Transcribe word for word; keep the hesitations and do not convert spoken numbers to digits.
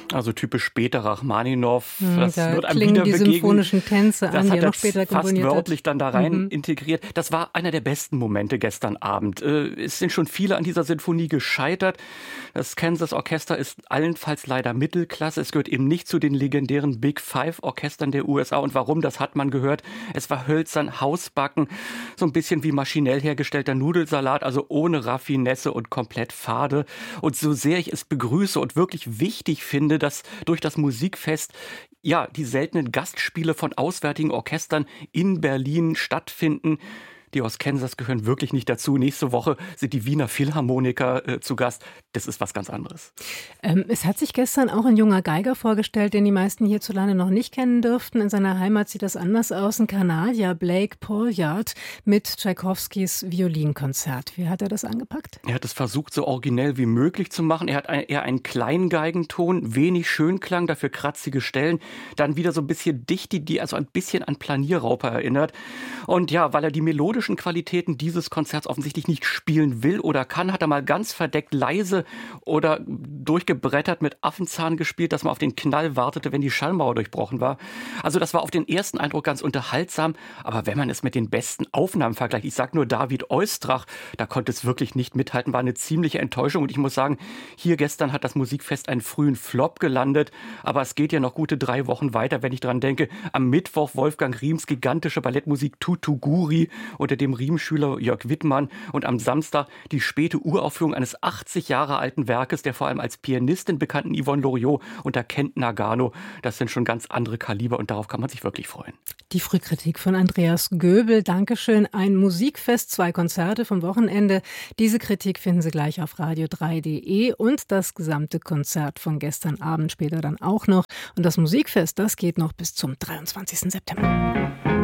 Also typisch später Rachmaninow. Hm, das da wird einem klingen wieder die begegnen. symphonischen Tänze Das an, die hat er er noch später fast komponiert wörtlich hat. dann da rein Mhm. integriert. Das war einer der besten Momente gestern Abend. Äh, Es sind schon viele an dieser Sinfonie gescheitert. Das Kansas Orchester ist allenfalls leider Mittelklasse. Es gehört eben nicht zu den legendären Big Five Orchestern der U S A. Und warum, das hat man gehört. Es war hölzern, Hausbacken, so ein bisschen wie maschinell hergestellter Nudelsalat, also ohne Raffinesse und komplett fade. Und so sehr ich es begrüße und wirklich wichtig finde, dass durch das Musikfest ja die seltenen Gastspiele von auswärtigen Orchestern in Berlin stattfinden. Die aus Kansas gehören wirklich nicht dazu. Nächste Woche sind die Wiener Philharmoniker äh, zu Gast. Das ist was ganz anderes. Ähm, es hat sich gestern auch ein junger Geiger vorgestellt, den die meisten hierzulande noch nicht kennen dürften. In seiner Heimat sieht das anders aus. Ein Kanadier, Blake Pollard, mit Tschaikowskis Violinkonzert. Wie hat er das angepackt? Er hat es versucht, so originell wie möglich zu machen. Er hat ein, eher einen Kleingeigenton, wenig Schönklang, dafür kratzige Stellen. Dann wieder so ein bisschen Dichte, die also ein bisschen an Planierrauper erinnert. Und ja, weil er die melodischen Qualitäten dieses Konzerts offensichtlich nicht spielen will oder kann, hat er mal ganz verdeckt leise oder durchgebrettert mit Affenzahn gespielt, dass man auf den Knall wartete, wenn die Schallmauer durchbrochen war. Also das war auf den ersten Eindruck ganz unterhaltsam, aber wenn man es mit den besten Aufnahmen vergleicht, ich sag nur David Oistrakh, da konnte es wirklich nicht mithalten, war eine ziemliche Enttäuschung. Und ich muss sagen, hier gestern hat das Musikfest einen frühen Flop gelandet, aber es geht ja noch gute drei Wochen weiter, wenn ich dran denke. Am Mittwoch Wolfgang Riems gigantische Ballettmusik Tutuguri unter dem Riemschüler Jörg Wittmann und am Samstag die späte Uraufführung eines achtzig Jahre alten Werkes der vor allem als Pianistin bekannten Yvonne Loriot unter Kent Nagano. Das sind schon ganz andere Kaliber und darauf kann man sich wirklich freuen. Die Frühkritik von Andreas Göbel. Dankeschön. Ein Musikfest, zwei Konzerte vom Wochenende. Diese Kritik finden Sie gleich auf radio drei punkt de und das gesamte Konzert von gestern Abend später dann auch noch. Und das Musikfest, das geht noch bis zum dreiundzwanzigsten September.